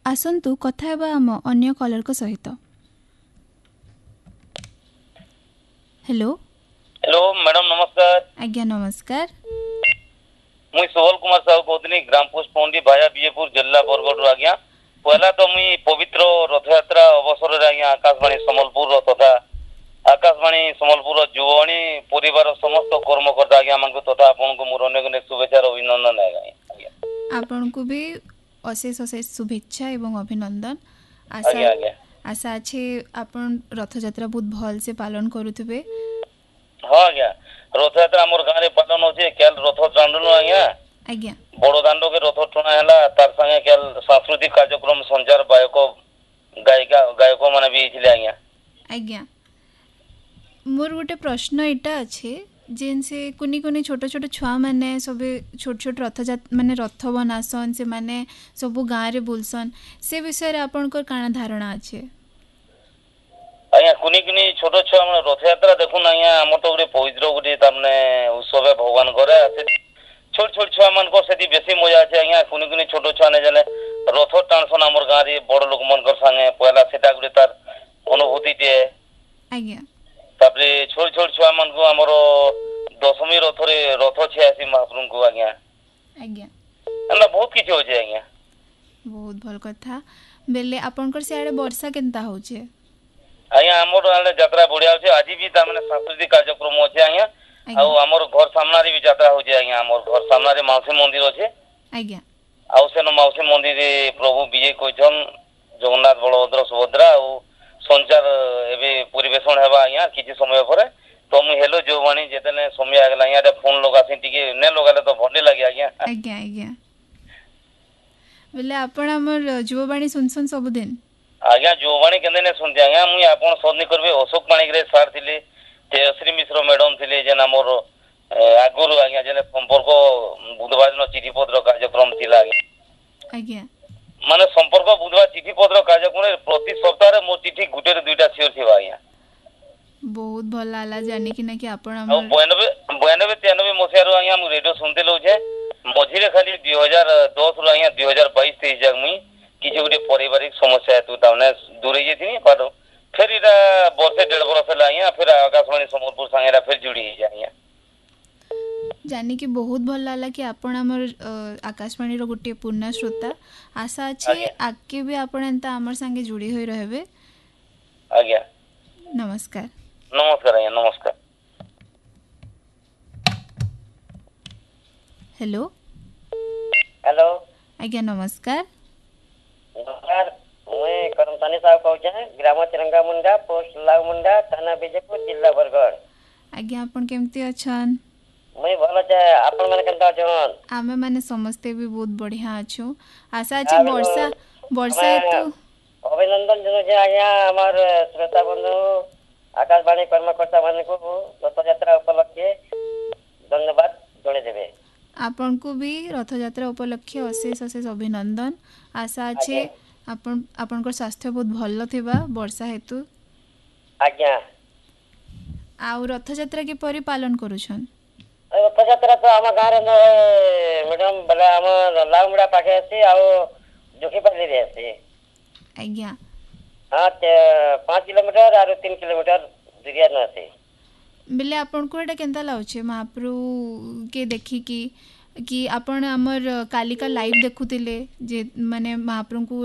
आसन्तु कथा हेबा आम अन्य कलर सहित। हेलो हेलो मैडम नमस्कार। आज्ञा नमस्कार। मुई सुबल कुमार साहू कहतनी ग्राम पोस्ट पौंडी भाया बीजेपुर जिला बरगढ़ आज्ञा। पहला तो मुई पवित्र रथ यात्रा अवसर रे आज्ञा आकाशवाणी संबलपुर तथा आकाशवाणी संबलपुर जुवाणी परिवार समस्त कर्मकर्ता आज्ञा मानक तथा आपन को मोर अनेक अनेक शुभेच्छा अभिनंदन आज्ञा। आपन को भी अशेष अशेष शुभेच्छा एवं अभिनंदन। आज्ञा आज्ञा आशा अच्छे आपण रथ यात्रा बहुत भल से पालन करुथिबे। हाँ आज्ञा रथ यात्रा मोर गाँव रे पालन होचे केल रथ टाणनु आज्ञा। आज्ञा बड़ दांडो के रथ टणा हैला तार संगे केल सांस्कृतिक कार्यक्रम संचार गायक माने भी हिथिले आज्ञा। आज्ञा मोर गोटे प्रश्न एटा अच्छे जेन से कुनी कुनी छोट छोट छुआ माने सब छोट छोट माने रथ बनासन से माने सब गाँव रे बुलसन से विषय रे आपनकर काना धारणा अच्छे? आज्ञा कुनी कुनी छोट छुआ माने रथ यात्रा देखुन आज्ञा हमर तो गोटे पवित्र गोटे तामने उत्सव है भगवान करे छोट छोट छुआ मान को सेती बेसी मजा আছে आज्ञा। कुनी कुनी छोट छुआ ने जने रथ टाणसन हमर गाँव रे बड़ लोक मन कर संगे पहला सेटा गोटे तार अनुभूति टे आज्ञा। तापरे छोट छोट छुआ मान को हमर दशमी रथ रे रथ छियासी महाप्रभु को आज्ञा। आज्ञा एना बहुत किछ होचे आज्ञा। बहुत भल कथा बेले आपनकर सियाडे वर्षा केनता होचे? आज्ञा हमर आले यात्रा बढ़िया होचे आज भी ता माने सांस्कृतिक कार्यक्रम होचे आज्ञा। आ हमर घर सामना रे भी यात्रा होचे आज्ञा। हमर घर सामना रे माउसी मंदिर होचे आज्ञा। आ सेनो माउसी मंदिर रे प्रभु विजय कोइछन जगन्नाथ बलभद्र सुभद्रा आ संचार एबे परिवेशन हेबा आज्ञा किछि समय परे तो मु हेलो जोवानी जेतने समय आगला आज्ञा फोन लगासी टिके ने लगाले तो भंडी लागि आज्ञा। आज्ञा आज्ञा बेले आपण हमर जुववाणी सुनसन सब दिन? आज्ञा जोवानी केने ने सुनते आज्ञा मु आपण सदनी करबे अशोक पाणिक रे सार थिले तेश्री मिश्र मैडम थिले जेन हमर आगुरु आज्ञा जेने संपर्क बुधवार दिन चिठी पत्र कार्यक्रम थिला आज्ञा। आज्ञा माने संपर्क बुधवार चिठी पत्र कार्यक्रम प्रति सप्ताह रे मो चिठी गुटे रे दुईटा सियर थिबा आज्ञा। बहुत भल लागला जानि कि ना कि आपण आ हमर 92 93 मसिया रो आज्ञा मु रेडियो सुनते लउछे मझिरे खाली 2010 रो आज्ञा 2022 23 जक मुई किछि गुटे पारिवारिक समस्या हेतु ताने दूरे जेथिनी पर फिर इरा वर्षे 1.5 वर्ष होला आज्ञा फिर आकाशवाणी संबलपुर संगेरा फिर जुड़ी ही आज्ञा। जानि कि बहुत भल लागला कि आपण हमर आकाशवाणी रो गोटे पूर्ण श्रोता। आशा अच्छे आके भी आपण एंता हमर संगे जुड़ी होई रहबे। आज्ञा नमस्कार। नमस्कार आज्ञा नमस्कार। हेलो हेलो आज्ञा नमस्कार। नमस्कार मुई करमतानी साहब कहूछे ग्राम तिरंगा मुंडा पोस्ट लाव मुंडा थाना बीजेपुर जिला बरगढ़। आज्ञा आपण केमती अछन? मुई भलो छे आपण माने केनता अछन? आमे माने समस्ते भी बहुत बढ़िया अछु। आशा अच्छे वर्षा हेतु अभिनंदन जनो छे आज्ञा हमर श्रोता बंधु आकाशवाणी कर्मकर्ता माने को रथ यात्रा उपलक्षे धन्यवाद जणे देबे। आपण को भी रथ यात्रा उपलक्षे अशेष अशेष अभिनंदन। आशा अच्छे आपनकर स्वास्थ्य बहुत भल थिबा वर्षा हेतु। आज्ञा आउ रथ यात्रा के परि पालन करूछन? रथ यात्रा तो हम गाँव रे मैडम बला हम लाउमड़ा पाखे आसी आ जोखीपल्ली रे आसी। आज्ञा हाँ 5 किलोमीटर और 3 किलोमीटर दूरिया न आसी। बेले आपण को एटा केनता लाउछे महाप्रभु के देखि कि आपण हमर कालिका लाइव देखुतिले जे माने महाप्रभु को